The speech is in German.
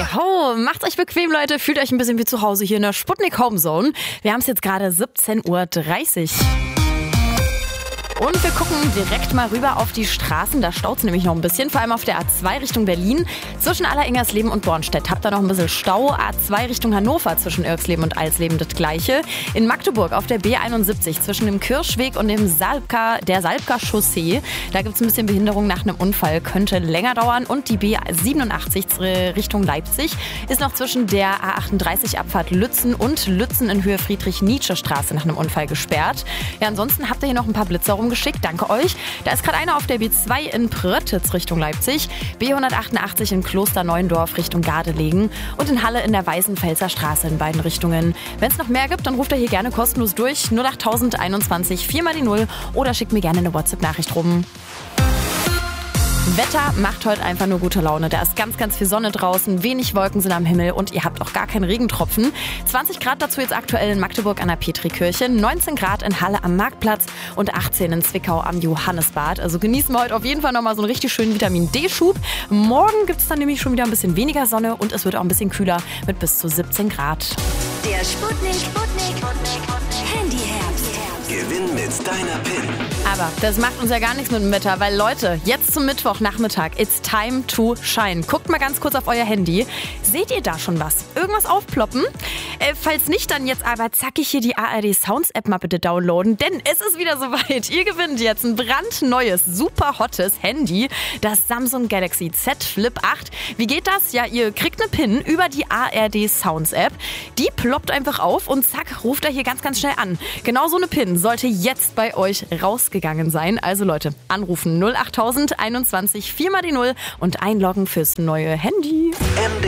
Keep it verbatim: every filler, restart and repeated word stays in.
Hey ho, macht's euch bequem, Leute. Fühlt euch ein bisschen wie zu Hause hier in der Sputnik Home Zone. Wir haben es jetzt gerade siebzehn Uhr dreißig. Und wir gucken direkt mal rüber auf die Straßen. Da staut es nämlich noch ein bisschen, vor allem auf der A zwei Richtung Berlin. Zwischen Alleringers-Leben und Bornstedt habt ihr noch ein bisschen Stau. A zwei Richtung Hannover zwischen Irksleben und Alsleben das gleiche. In Magdeburg auf der B einundsiebzig zwischen dem Kirschweg und dem Salbka, der Salbka Chaussee. Da gibt es ein bisschen Behinderung nach einem Unfall, könnte länger dauern. Und die B siebenundachtzig Richtung Leipzig ist noch zwischen der A achtunddreißig Abfahrt Lützen und Lützen in Höhe Friedrich-Nietzsche-Straße nach einem Unfall gesperrt. Ja, ansonsten habt ihr hier noch ein paar Blitzer geschickt, danke euch. Da ist gerade einer auf der B zwei in Pröttitz Richtung Leipzig, B hundertachtundachtzig in Klosterneuendorf Richtung Gardelegen und in Halle in der Weißenfelser Straße in beiden Richtungen. Wenn es noch mehr gibt, dann ruft ihr hier gerne kostenlos durch null acht null null einundzwanzig vier mal die null oder schickt mir gerne eine WhatsApp-Nachricht rum. Wetter macht heute einfach nur gute Laune. Da ist ganz, ganz viel Sonne draußen, wenig Wolken sind am Himmel und ihr habt auch gar keinen Regentropfen. zwanzig Grad dazu jetzt aktuell in Magdeburg an der Petrikirche, neunzehn Grad in Halle am Marktplatz und achtzehn in Zwickau am Johannesbad. Also genießen wir heute auf jeden Fall nochmal so einen richtig schönen Vitamin-D-Schub. Morgen gibt es dann nämlich schon wieder ein bisschen weniger Sonne und es wird auch ein bisschen kühler mit bis zu siebzehn Grad. Der Sputnik, Sputnik, Handyherbst. Gewinn mit deiner P I N. Aber das macht uns ja gar nichts mit dem Wetter, weil Leute, jetzt zum Mittwochnachmittag, it's time to shine. Guckt mal ganz kurz auf euer Handy. Seht ihr da schon was? Irgendwas aufploppen? Äh, falls nicht, dann jetzt aber zackig hier die A R D Sounds App mal bitte downloaden, denn es ist wieder soweit. Ihr gewinnt jetzt ein brandneues, super hottes Handy, das Samsung Galaxy Z Flip acht. Wie geht das? Ja, ihr kriegt eine P I N über die A R D Sounds App. Die ploppt einfach auf und zack, ruft er hier ganz, ganz schnell an. Genau so eine P I N sollte jetzt bei euch rausgegangen sein. Also Leute, anrufen null acht null null einundzwanzig vier mal die null und einloggen fürs neue Handy.